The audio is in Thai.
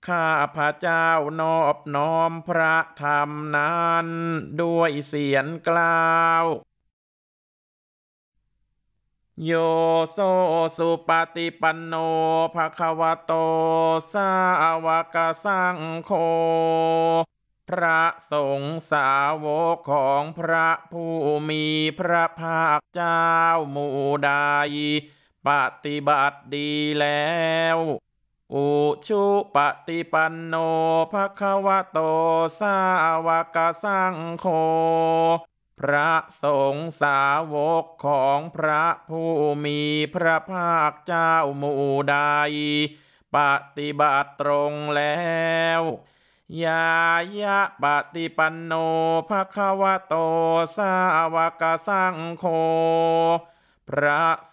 ข้าพระเจ้านอบน้อมพระธรรมนั้นด้วยเสียงกล่าวโยโสสุปฏิปันโนภควโตสาวกสังโฆพระสงฆ์สาวกของพระผู้มีพระภาคเจ้าหมู่ใดปฏิบัติดีแล้วอุชุปฏิปันโนภควโตสาวกสังโฆพระสงฆ์สาวกของพระผู้มีพระภาคเจ้าหมู่ใดปฏิบัติตรงแล้วยายะปฏิปันโนภควโตสาวกสังโฆพระ